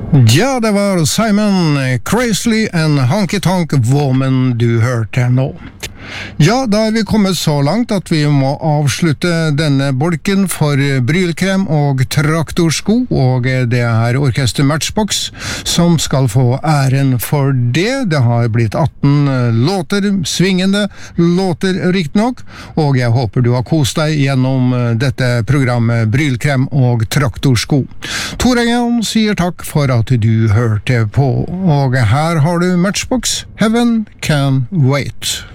Ja, det var Simon Crazily and Honky Tonk Woman du hørte nå. Ja, da vi kommet så langt at vi må avslutte denne bolken for brylkrem og traktorsko, og det Orkester Matchbox som skal få æren for det. Det har blitt 18 låter, svingende låter riktig nok, og jeg håper du har kost deg gjennom dette programmet Brylkrem og traktorsko. Tor Engen sier takk for at du hørte på, og her har du Matchbox, Heaven Can Wait.